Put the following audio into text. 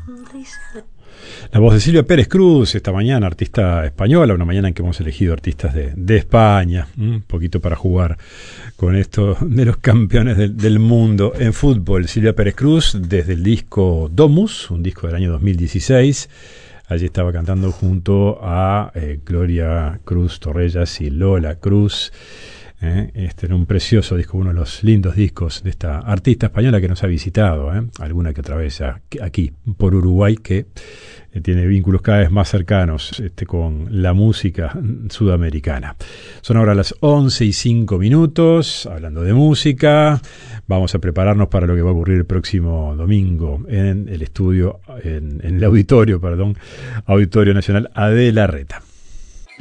La voz de Silvia Pérez Cruz, esta mañana, artista española, una mañana en que hemos elegido artistas de España, un poquito para jugar con esto de los campeones del mundo en fútbol. Silvia Pérez Cruz, desde el disco Domus, un disco del año 2016, allí estaba cantando junto a Gloria Cruz Torrellas y Lola Cruz. Este era un precioso disco, uno de los lindos discos de esta artista española que nos ha visitado, alguna que otra vez aquí por Uruguay, que tiene vínculos cada vez más cercanos con la música sudamericana. Son ahora las 11:05, hablando de música. Vamos a prepararnos para lo que va a ocurrir el próximo domingo en el estudio, en el Auditorio Nacional Adela Reta.